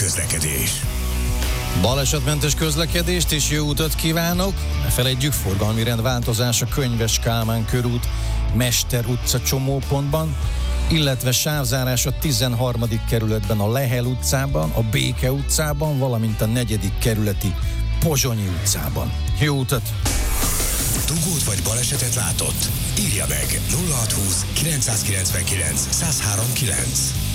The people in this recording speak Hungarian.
közlekedés. Balesetmentes közlekedést és jó utat kívánok! Ne felejtjük, forgalmi rendváltozás a Könyves Kálmán körút, Mester utca csomópontban, illetve sávzárás a 13. kerületben a Lehel utcában, a Béke utcában, valamint a 4. kerületi Pozsonyi utcában. Jó utat! Dugót vagy balesetet látott? Írja meg 0620 999 1039.